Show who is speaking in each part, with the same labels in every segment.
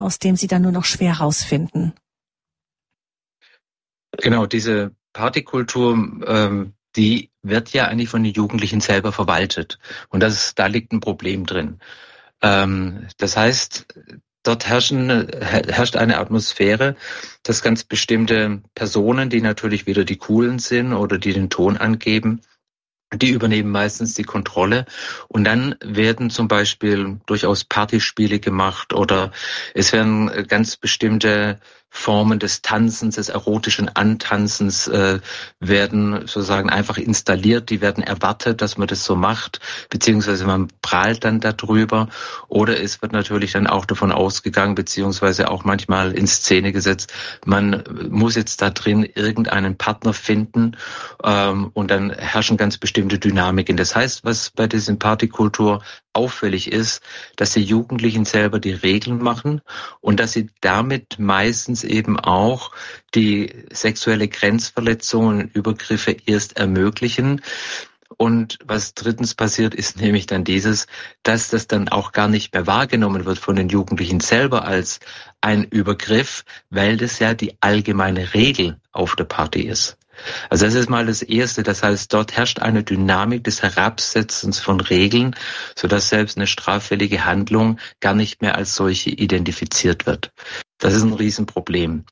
Speaker 1: aus dem sie dann nur noch schwer rausfinden.
Speaker 2: Genau, diese Partykultur, die wird ja eigentlich von den Jugendlichen selber verwaltet. Und da liegt ein Problem drin. Das heißt, dort herrscht eine Atmosphäre, dass ganz bestimmte Personen, die natürlich wieder die Coolen sind oder die den Ton angeben, die übernehmen meistens die Kontrolle und dann werden zum Beispiel durchaus Partyspiele gemacht oder es werden ganz bestimmte Formen des Tanzens, des erotischen Antanzens werden sozusagen einfach installiert, die werden erwartet, dass man das so macht, beziehungsweise man prahlt dann darüber oder es wird natürlich dann auch davon ausgegangen, beziehungsweise auch manchmal in Szene gesetzt, man muss jetzt da drin irgendeinen Partner finden und dann herrschen ganz bestimmte Dynamiken. Das heißt, was bei dieser Partykultur auffällig ist, dass die Jugendlichen selber die Regeln machen und dass sie damit meistens eben auch die sexuelle Grenzverletzung und Übergriffe erst ermöglichen. Und was drittens passiert, ist nämlich dann dass das dann auch gar nicht mehr wahrgenommen wird von den Jugendlichen selber als ein Übergriff, weil das ja die allgemeine Regel auf der Party ist. Also das ist mal das Erste. Das heißt, dort herrscht eine Dynamik des Herabsetzens von Regeln, sodass selbst eine straffällige Handlung gar nicht mehr als solche identifiziert wird. Das ist ein Riesenproblem.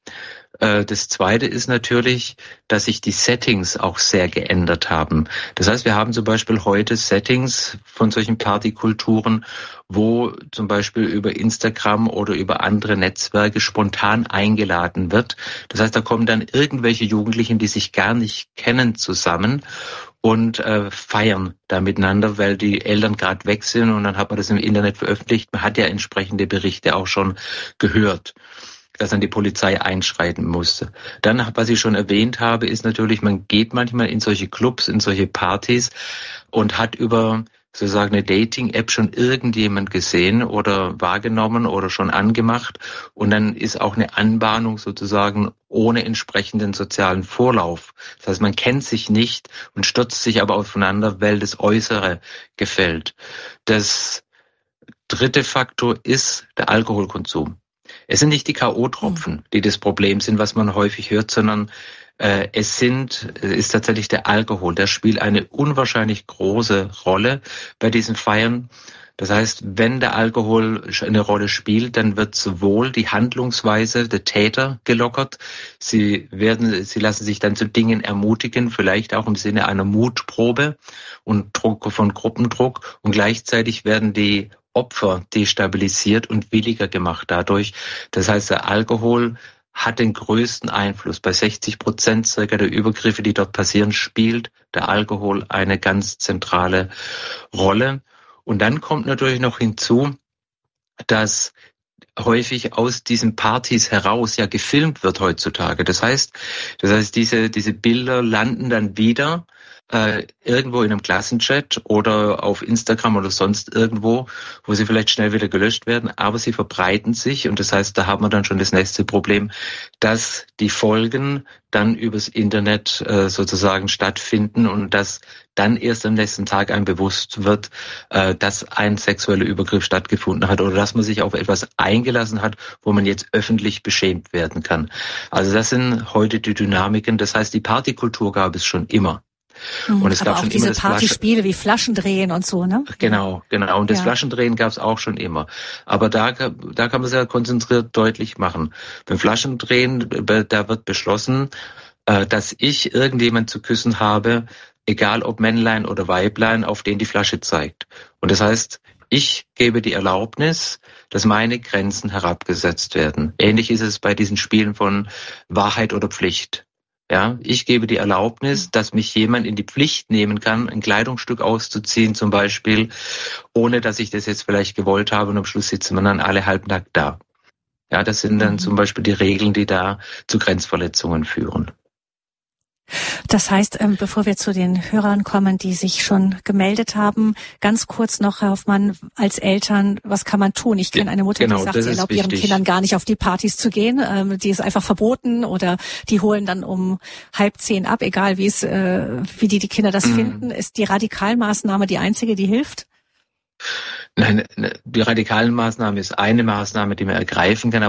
Speaker 2: Das Zweite ist natürlich, dass sich die Settings auch sehr geändert haben. Das heißt, wir haben zum Beispiel heute Settings von solchen Partykulturen, wo zum Beispiel über Instagram oder über andere Netzwerke spontan eingeladen wird. Das heißt, da kommen dann irgendwelche Jugendlichen, die sich gar nicht kennen, zusammen und feiern da miteinander, weil die Eltern gerade weg sind und dann hat man das im Internet veröffentlicht. Man hat ja entsprechende Berichte auch schon gehört, dass dann die Polizei einschreiten musste. Dann, was ich schon erwähnt habe, ist natürlich, man geht manchmal in solche Clubs, in solche Partys und hat über sozusagen eine Dating-App schon irgendjemand gesehen oder wahrgenommen oder schon angemacht und dann ist auch eine Anbahnung sozusagen ohne entsprechenden sozialen Vorlauf. Das heißt, man kennt sich nicht und stürzt sich aber aufeinander, weil das Äußere gefällt. Das dritte Faktor ist der Alkoholkonsum. Es sind nicht die K.O.-Tropfen, die das Problem sind, was man häufig hört, sondern es ist tatsächlich der Alkohol. Der spielt eine unwahrscheinlich große Rolle bei diesen Feiern. Das heißt, wenn der Alkohol eine Rolle spielt, dann wird sowohl die Handlungsweise der Täter gelockert. Sie lassen sich dann zu Dingen ermutigen, vielleicht auch im Sinne einer Mutprobe und Druck von Gruppendruck. Und gleichzeitig werden die Opfer destabilisiert und williger gemacht dadurch. Das heißt, der Alkohol hat den größten Einfluss. Bei 60% circa der Übergriffe, die dort passieren, spielt der Alkohol eine ganz zentrale Rolle. Und dann kommt natürlich noch hinzu, dass häufig aus diesen Partys heraus ja gefilmt wird heutzutage. Das heißt, diese Bilder landen dann wieder irgendwo in einem Klassenchat oder auf Instagram oder sonst irgendwo, wo sie vielleicht schnell wieder gelöscht werden, aber sie verbreiten sich und das heißt, da haben wir dann schon das nächste Problem, dass die Folgen dann übers Internet sozusagen stattfinden und dass dann erst am nächsten Tag einem bewusst wird, dass ein sexueller Übergriff stattgefunden hat oder dass man sich auf etwas eingelassen hat, wo man jetzt öffentlich beschämt werden kann. Also das sind heute die Dynamiken, das heißt, die Partykultur gab es schon immer.
Speaker 1: Und es gab auch schon diese Partyspiele wie Flaschendrehen und so, ne?
Speaker 2: Genau. Und das Flaschendrehen gab es auch schon immer. Aber da kann man es ja konzentriert deutlich machen. Beim Flaschendrehen, da wird beschlossen, dass ich irgendjemand zu küssen habe, egal ob Männlein oder Weiblein, auf den die Flasche zeigt. Und das heißt, ich gebe die Erlaubnis, dass meine Grenzen herabgesetzt werden. Ähnlich ist es bei diesen Spielen von Wahrheit oder Pflicht. Ja, ich gebe die Erlaubnis, dass mich jemand in die Pflicht nehmen kann, ein Kleidungsstück auszuziehen zum Beispiel, ohne dass ich das jetzt vielleicht gewollt habe und am Schluss sitzen wir dann alle halbnackt da. Ja, das sind dann zum Beispiel die Regeln, die da zu Grenzverletzungen führen.
Speaker 1: Das heißt, bevor wir zu den Hörern kommen, die sich schon gemeldet haben, ganz kurz noch, Herr Hoffmann, als Eltern, was kann man tun? Ich kenne eine Mutter, die sagt, sie erlaubt ihren Kindern gar nicht auf die Partys zu gehen. Die ist einfach verboten oder die holen dann um 9:30 ab, egal wie die Kinder das finden. Ist die Radikalmaßnahme die einzige, die hilft?
Speaker 2: Nein, die radikalen Maßnahme ist eine Maßnahme, die man ergreifen kann.